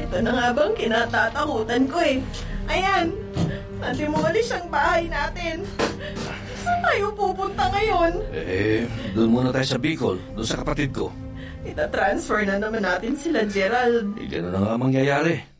Ito na nga bang kinatatakutan ko eh. Ayan, natimulis ang bahay natin. Saan tayo pupunta ngayon? Doon muna tayo sa Bicol, doon sa kapatid ko. Ita-transfer na naman natin sila, Gerald. Gano'n na nga mangyayari.